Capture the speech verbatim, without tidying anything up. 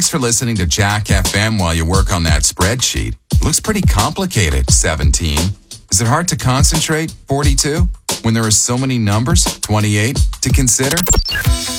Thanks for listening to Jack F M while you work on that spreadsheet. Looks pretty complicated, seventeen. Is it hard to concentrate, forty-two? When there are so many numbers, twenty-eight, to consider?